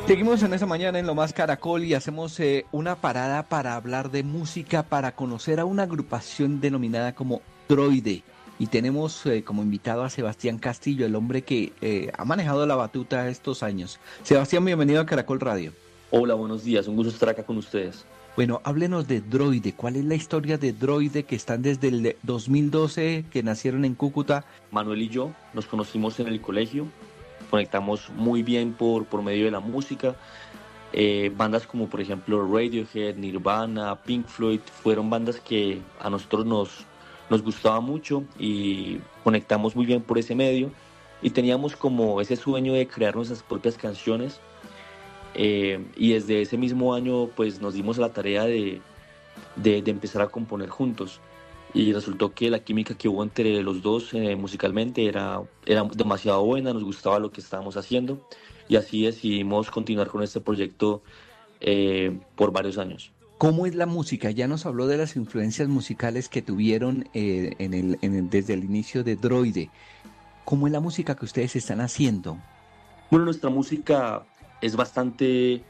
Seguimos en esta mañana en Lo Más Caracol y hacemos una parada para hablar de música, para conocer a una agrupación denominada como Droide. Y tenemos como invitado a Sebastián Castillo, el hombre que ha manejado la batuta estos años. Sebastián, bienvenido a Caracol Radio. Hola, buenos días, un gusto estar acá con ustedes. Bueno, háblenos de Droide. ¿Cuál es la historia de Droide, que están desde el 2012, que nacieron en Cúcuta? Manuel y yo nos conocimos en el colegio, conectamos muy bien por medio de la música. Bandas como por ejemplo Radiohead, Nirvana, Pink Floyd fueron bandas que a nosotros nos gustaba mucho y conectamos muy bien por ese medio y teníamos como ese sueño de crear nuestras propias canciones. Y desde ese mismo año pues nos dimos a la tarea de empezar a componer juntos y resultó que la química que hubo entre los dos musicalmente era demasiado buena, nos gustaba lo que estábamos haciendo y así decidimos continuar con este proyecto por varios años. ¿Cómo es la música? Ya nos habló de las influencias musicales que tuvieron desde el inicio de Droide. ¿Cómo es la música que ustedes están haciendo? Bueno, nuestra música es bastante,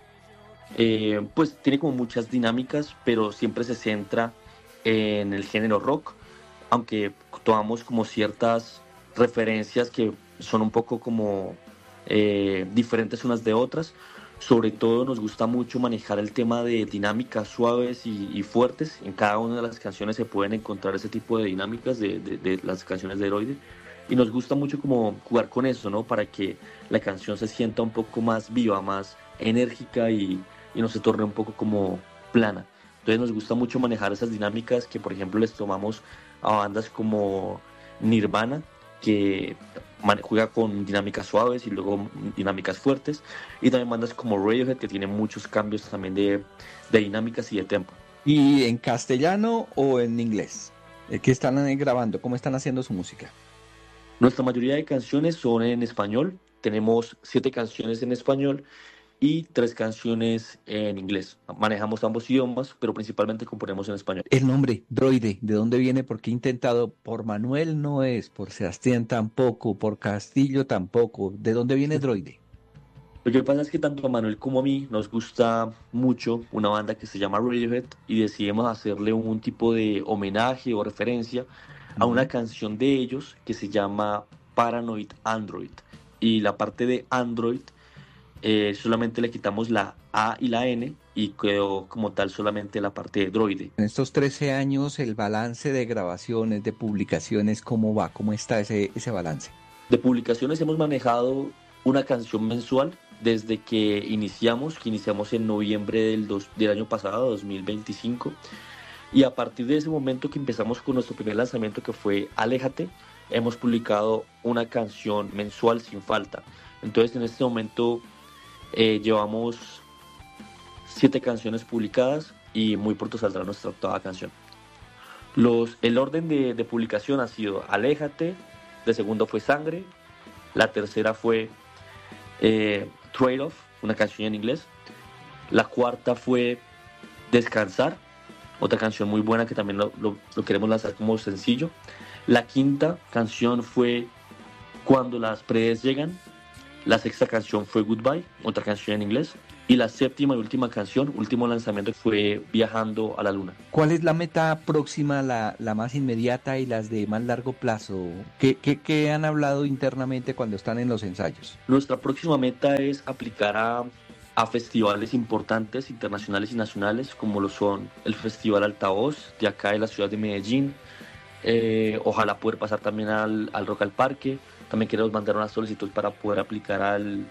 pues tiene como muchas dinámicas, pero siempre se centra en el género rock, aunque tomamos como ciertas referencias que son un poco como diferentes unas de otras. Sobre todo nos gusta mucho manejar el tema de dinámicas suaves y fuertes. En cada una de las canciones se pueden encontrar ese tipo de dinámicas de las canciones de Droide. Y nos gusta mucho como jugar con eso, ¿no? Para que la canción se sienta un poco más viva, más enérgica y no se torne un poco como plana. Entonces nos gusta mucho manejar esas dinámicas que, por ejemplo, les tomamos a bandas como Nirvana, que juega con dinámicas suaves y luego dinámicas fuertes, y también bandas como Radiohead, que tienen muchos cambios también de dinámicas y de tempo. ¿Y en castellano o en inglés? ¿Qué están grabando? ¿Cómo están haciendo su música? Nuestra mayoría de canciones son en español. Tenemos 7 canciones en español y 3 canciones en inglés. Manejamos ambos idiomas, pero principalmente componemos en español. El nombre, Droide, ¿de dónde viene? Porque he intentado, por Manuel no es, por Sebastián tampoco, por Castillo tampoco. ¿De dónde viene Droide? Lo que pasa es que tanto a Manuel como a mí nos gusta mucho una banda que se llama Radiohead y decidimos hacerle un tipo de homenaje o referencia a una canción de ellos que se llama Paranoid Android. Y la parte de Android solamente le quitamos la A y la N y quedó como tal solamente la parte de Droide. En estos 13 años, el balance de grabaciones, de publicaciones, ¿cómo va? ¿Cómo está ese balance? De publicaciones hemos manejado una canción mensual desde que iniciamos en noviembre del año pasado, 2025. Y a partir de ese momento que empezamos con nuestro primer lanzamiento, que fue Aléjate, hemos publicado una canción mensual sin falta. Entonces en este momento llevamos 7 canciones publicadas y muy pronto saldrá nuestra octava canción. El orden de publicación ha sido Aléjate, de segundo fue Sangre, la tercera fue Trade-Off, una canción en inglés, la cuarta fue Descansar, otra canción muy buena que también lo queremos lanzar como sencillo. La quinta canción fue Cuando las Predes Llegan. La sexta canción fue Goodbye, otra canción en inglés. Y la séptima y última canción, último lanzamiento, fue Viajando a la Luna. ¿Cuál es la meta próxima, la más inmediata y las de más largo plazo? ¿Qué han hablado internamente cuando están en los ensayos? Nuestra próxima meta es aplicar a festivales importantes, internacionales y nacionales, como lo son el Festival Altavoz de acá de la ciudad de Medellín. Ojalá poder pasar también al Rock al Parque. También queremos mandar una solicitud para poder aplicar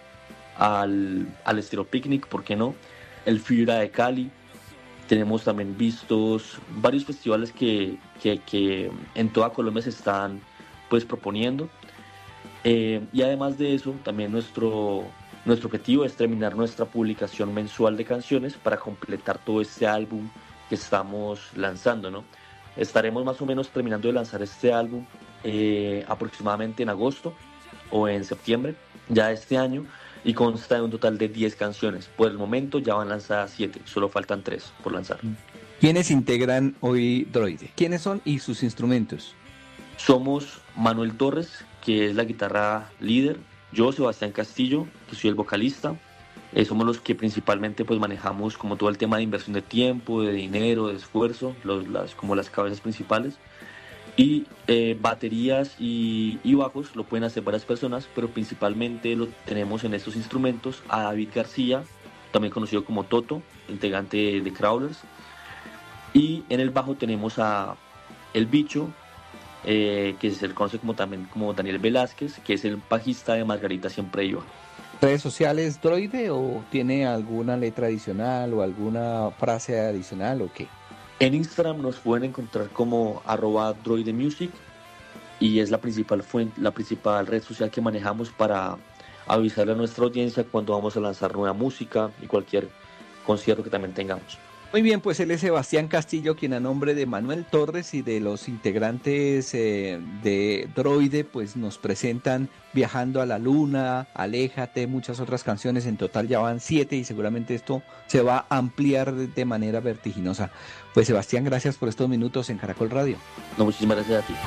al Estilo Picnic, ¿por qué no? El Fibra de Cali. Tenemos también vistos varios festivales que en toda Colombia se están pues proponiendo. Y además de eso, también nuestro objetivo es terminar nuestra publicación mensual de canciones para completar todo este álbum que estamos lanzando, ¿no? Estaremos más o menos terminando de lanzar este álbum aproximadamente en agosto o en septiembre ya de este año y consta de un total de 10 canciones. Por el momento ya van lanzadas 7, solo faltan 3 por lanzar. ¿Quiénes integran hoy Droide? ¿Quiénes son y sus instrumentos? Somos Manuel Torres, que es la guitarra líder, yo, Sebastián Castillo, que soy el vocalista, Somos los que principalmente pues manejamos como todo el tema de inversión de tiempo, de dinero, de esfuerzo, como las cabezas principales. Y baterías y bajos lo pueden hacer varias personas, pero principalmente lo tenemos en estos instrumentos a David García, también conocido como Toto, integrante de Crawlers. Y en el bajo tenemos a El Bicho, que se le conoce también como Daniel Velázquez, que es el bajista de Margarita Siempre Iba. ¿Redes sociales Droide o tiene alguna letra adicional o alguna frase adicional o qué? En Instagram nos pueden encontrar como @droidemusic y es la principal red social que manejamos para avisarle a nuestra audiencia cuando vamos a lanzar nueva música y cualquier concierto que también tengamos. Muy bien, pues él es Sebastián Castillo, quien a nombre de Manuel Torres y de los integrantes de Droide, pues nos presentan Viajando a la Luna, Aléjate, muchas otras canciones. En total ya van 7 y seguramente esto se va a ampliar de manera vertiginosa. Pues Sebastián, gracias por estos minutos en Caracol Radio. No, muchísimas gracias a ti.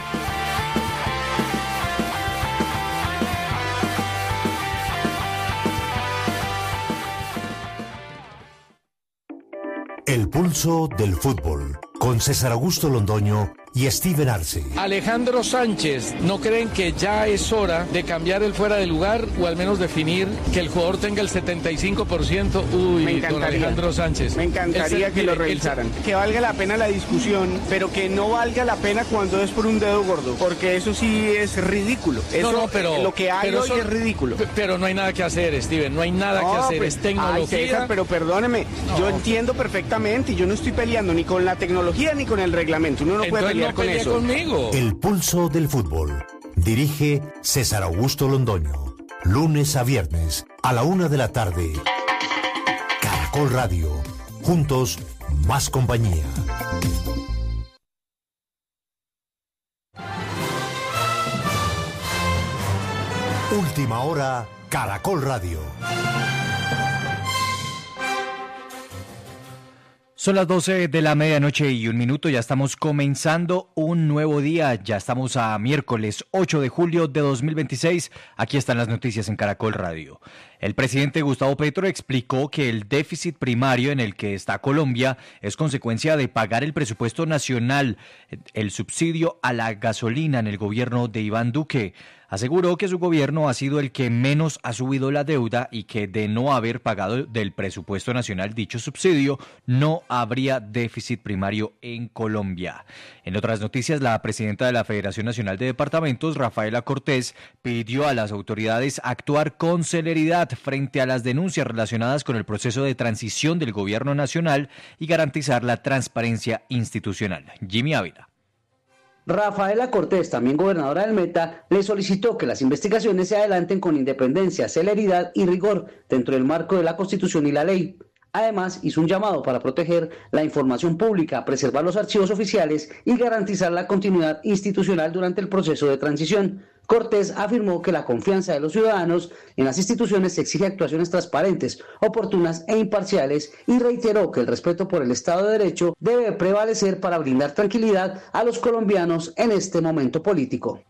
El pulso del fútbol, con César Augusto Londoño y Steven Arce. Alejandro Sánchez, ¿no creen que ya es hora de cambiar el fuera de lugar o al menos definir que el jugador tenga el 75%? Uy, don Alejandro Sánchez. Me encantaría que lo revisaran. Que valga la pena la discusión, pero que no valga la pena cuando es por un dedo gordo, porque eso sí es ridículo. Eso, pero lo que hay hoy es ridículo. Pero no hay nada que hacer, Steven, no hay nada que hacer, pues, es tecnología. César, pero perdóneme, yo entiendo perfectamente y yo no estoy peleando ni con la tecnología ni con el reglamento. Uno no puede pelear con eso. Conmigo. El pulso del fútbol. Dirige César Augusto Londoño. Lunes a viernes a la 1 de la tarde. Caracol Radio. Juntos, más compañía. Última hora, Caracol Radio. Son las 12 de la medianoche y 1 minuto, ya estamos comenzando un nuevo día, ya estamos a miércoles 8 de julio de 2026, aquí están las noticias en Caracol Radio. El presidente Gustavo Petro explicó que el déficit primario en el que está Colombia es consecuencia de pagar el presupuesto nacional, el subsidio a la gasolina en el gobierno de Iván Duque. Aseguró que su gobierno ha sido el que menos ha subido la deuda y que de no haber pagado del presupuesto nacional dicho subsidio, no habría déficit primario en Colombia. En otras noticias, la presidenta de la Federación Nacional de Departamentos, Rafaela Cortés, pidió a las autoridades actuar con celeridad frente a las denuncias relacionadas con el proceso de transición del gobierno nacional y garantizar la transparencia institucional. Jimmy Ávila. Rafaela Cortés, también gobernadora del Meta, le solicitó que las investigaciones se adelanten con independencia, celeridad y rigor dentro del marco de la Constitución y la ley. Además, hizo un llamado para proteger la información pública, preservar los archivos oficiales y garantizar la continuidad institucional durante el proceso de transición. Cortés afirmó que la confianza de los ciudadanos en las instituciones exige actuaciones transparentes, oportunas e imparciales y reiteró que el respeto por el Estado de Derecho debe prevalecer para brindar tranquilidad a los colombianos en este momento político.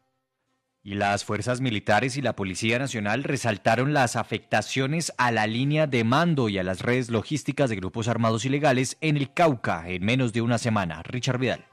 Y las fuerzas militares y la Policía Nacional resaltaron las afectaciones a la línea de mando y a las redes logísticas de grupos armados ilegales en el Cauca en menos de una semana. Richard Vidal.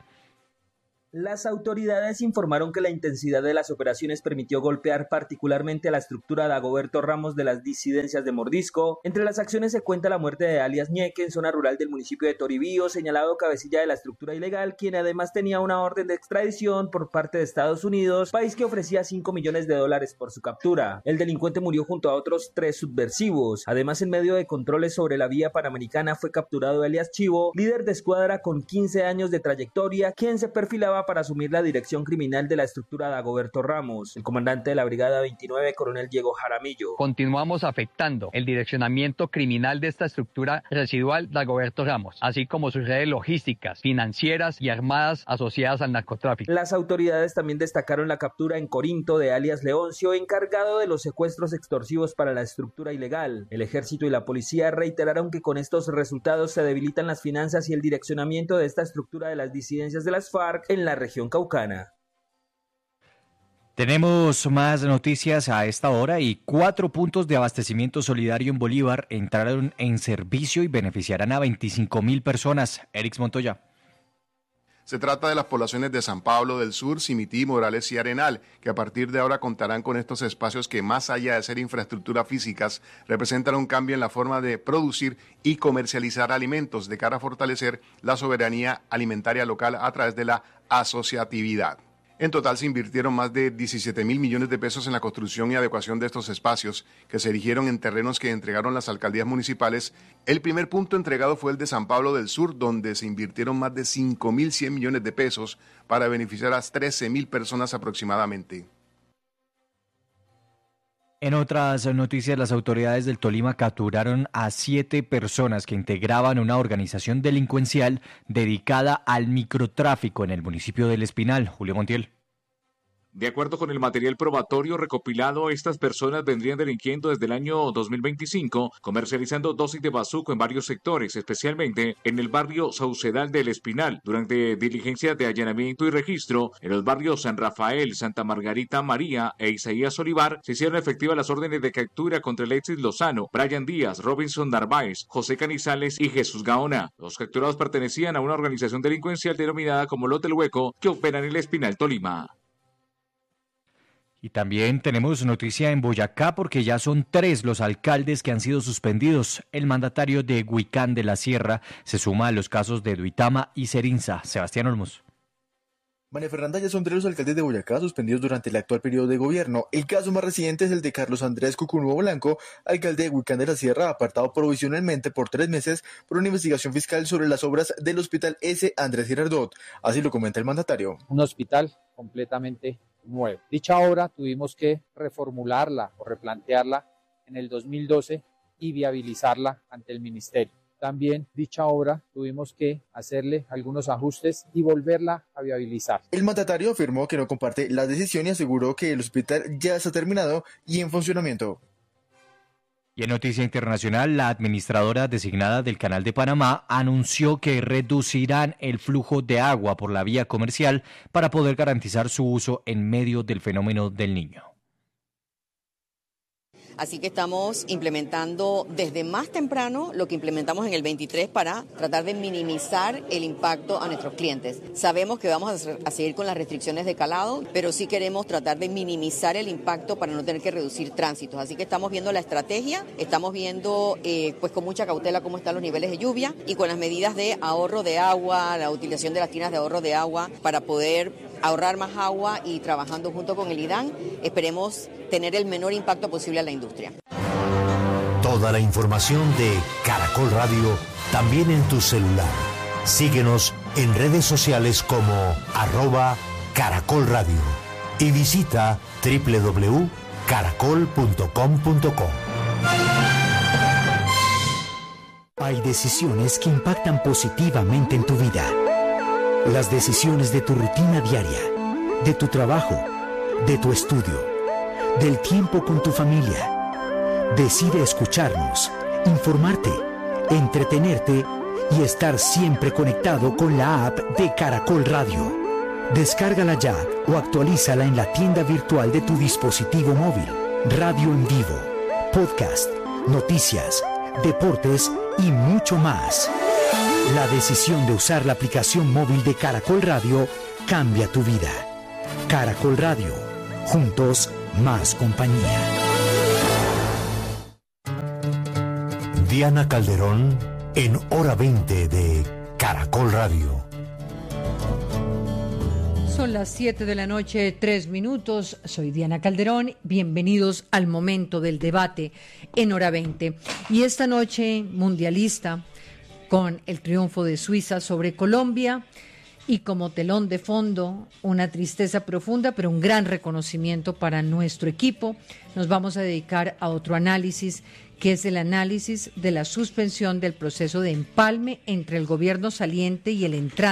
Las autoridades informaron que la intensidad de las operaciones permitió golpear particularmente a la estructura de Dagoberto Ramos de las disidencias de Mordisco. Entre las acciones se cuenta la muerte de alias Ñeque en zona rural del municipio de Toribío, señalado cabecilla de la estructura ilegal, quien además tenía una orden de extradición por parte de Estados Unidos, país que ofrecía $5 millones por su captura. El delincuente murió junto a otros 3 subversivos. Además, en medio de controles sobre la vía panamericana fue capturado alias Chivo, líder de escuadra con 15 años de trayectoria, quien se perfilaba para asumir la dirección criminal de la estructura de Dagoberto Ramos. El comandante de la Brigada 29, coronel Diego Jaramillo. Continuamos afectando el direccionamiento criminal de esta estructura residual de Dagoberto Ramos, así como sus redes logísticas, financieras y armadas asociadas al narcotráfico. Las autoridades también destacaron la captura en Corinto de alias Leoncio, encargado de los secuestros extorsivos para la estructura ilegal. El ejército y la policía reiteraron que con estos resultados se debilitan las finanzas y el direccionamiento de esta estructura de las disidencias de las FARC en la región caucana. Tenemos más noticias a esta hora y 4 puntos de abastecimiento solidario en Bolívar entraron en servicio y beneficiarán a 25.000 personas. Erix Montoya. Se trata de las poblaciones de San Pablo del Sur, Simití, Morales y Arenal, que a partir de ahora contarán con estos espacios que, más allá de ser infraestructura físicas, representan un cambio en la forma de producir y comercializar alimentos de cara a fortalecer la soberanía alimentaria local a través de la asociatividad. En total se invirtieron más de 17.000 millones de pesos en la construcción y adecuación de estos espacios, que se erigieron en terrenos que entregaron las alcaldías municipales. El primer punto entregado fue el de San Pablo del Sur, donde se invirtieron más de 5.100 millones de pesos para beneficiar a 13.000 personas aproximadamente. En otras noticias, las autoridades del Tolima capturaron a 7 personas que integraban una organización delincuencial dedicada al microtráfico en el municipio del Espinal. Julio Montiel. De acuerdo con el material probatorio recopilado, estas personas vendrían delinquiendo desde el año 2025, comercializando dosis de bazuco en varios sectores, especialmente en el barrio Saucedal del Espinal. Durante diligencias de allanamiento y registro en los barrios San Rafael, Santa Margarita María e Isaías Olivar, se hicieron efectivas las órdenes de captura contra Alexis Lozano, Brian Díaz, Robinson Narváez, José Canizales y Jesús Gaona. Los capturados pertenecían a una organización delincuencial denominada como Los del Hueco, que opera en el Espinal, Tolima. Y también tenemos noticia en Boyacá porque ya son 3 los alcaldes que han sido suspendidos. El mandatario de Huicán de la Sierra se suma a los casos de Duitama y Cerinza. Sebastián Olmos. María Fernanda, ya son 3 los alcaldes de Boyacá suspendidos durante el actual periodo de gobierno. El caso más reciente es el de Carlos Andrés Cucunúa Blanco, alcalde de Huicán de la Sierra, apartado provisionalmente por 3 meses por una investigación fiscal sobre las obras del Hospital S. Andrés Girardot. Así lo comenta el mandatario. Un hospital completamente nuevo. Dicha obra tuvimos que reformularla o replantearla en el 2012 y viabilizarla ante el ministerio. También dicha obra tuvimos que hacerle algunos ajustes y volverla a viabilizar. El mandatario afirmó que no comparte la decisión y aseguró que el hospital ya está terminado y en funcionamiento. Y en noticia internacional, la administradora designada del Canal de Panamá anunció que reducirán el flujo de agua por la vía comercial para poder garantizar su uso en medio del fenómeno del Niño. Así que estamos implementando desde más temprano lo que implementamos en el 23 para tratar de minimizar el impacto a nuestros clientes. Sabemos que vamos a seguir con las restricciones de calado, pero sí queremos tratar de minimizar el impacto para no tener que reducir tránsitos. Así que estamos viendo la estrategia, estamos viendo pues con mucha cautela cómo están los niveles de lluvia y con las medidas de ahorro de agua, la utilización de las tinas de ahorro de agua para poder ahorrar más agua y trabajando junto con el IDAN, esperemos tener el menor impacto posible a la industria. Toda la información de Caracol Radio también en tu celular. Síguenos en redes sociales como @Caracol Radio y visita www.caracol.com.co. Hay decisiones que impactan positivamente en tu vida. Las decisiones de tu rutina diaria, de tu trabajo, de tu estudio, del tiempo con tu familia. Decide escucharnos, informarte, entretenerte y estar siempre conectado con la app de Caracol Radio. Descárgala ya o actualízala en la tienda virtual de tu dispositivo móvil. Radio en vivo, podcast, noticias, deportes y mucho más. La decisión de usar la aplicación móvil de Caracol Radio cambia tu vida. Caracol Radio, juntos más compañía. Diana Calderón en Hora 20 de Caracol Radio. Son las 7 de la noche, 3 minutos. Soy Diana Calderón. Bienvenidos al momento del debate en Hora 20. Y esta noche mundialista, con el triunfo de Suiza sobre Colombia y como telón de fondo una tristeza profunda, pero un gran reconocimiento para nuestro equipo, nos vamos a dedicar a otro análisis, que es el análisis de la suspensión del proceso de empalme entre el gobierno saliente y el entrante